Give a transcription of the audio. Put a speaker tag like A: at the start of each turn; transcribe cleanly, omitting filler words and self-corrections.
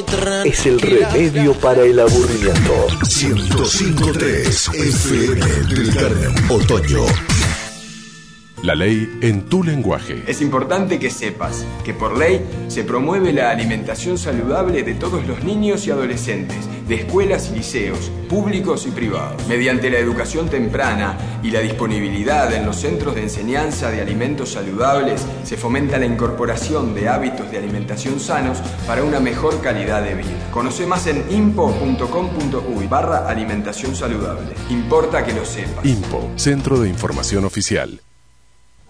A: es el remedio para el aburrimiento.
B: 105.3 FM del Carmen, Otoño.
C: La ley en tu lenguaje.
D: Es importante que sepas que por ley se promueve la alimentación saludable de todos los niños y adolescentes, de escuelas y liceos, públicos y privados. Mediante la educación temprana y la disponibilidad en los centros de enseñanza de alimentos saludables, se fomenta la incorporación de hábitos de alimentación sanos para una mejor calidad de vida. Conoce más en impo.com.uy/alimentación saludable. Importa que lo sepas.
C: IMPO, Centro de Información Oficial.